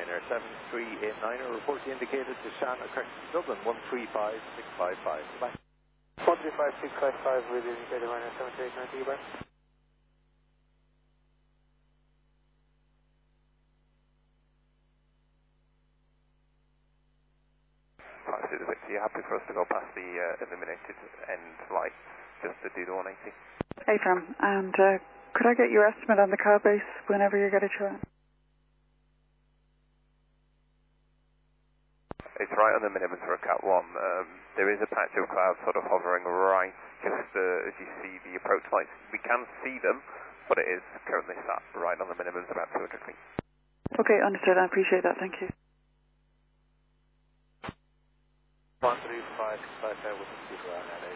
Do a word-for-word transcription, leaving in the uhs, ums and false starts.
Ryanair seven three eight nine, report indicated to Shannon, correct, Dublin one three five six five five. Goodbye. one three five six five five, read indicated Ryanair seven three eight nine, goodbye. Are you happy for us to go past the uh, illuminated end light just to do the one eighty? A F R A M, and uh, could I get your estimate on the car base whenever you get a chance? It's right on the minimum for a Cat one. Um, there is a patch of cloud sort of hovering right just uh, as you see the approach lights. We can see them, but it is currently sat right on the minimums about two hundred feet. Okay, understood. I appreciate that. Thank you. one three five six five five with the Ryanair.